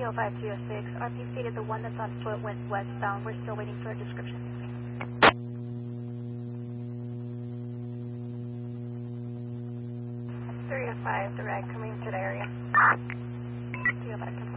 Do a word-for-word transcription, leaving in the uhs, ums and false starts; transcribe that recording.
oh five, three oh six. R P stated the one that's on foot went westbound. We're still waiting for a description. three oh five, direct, coming into the area. three oh five,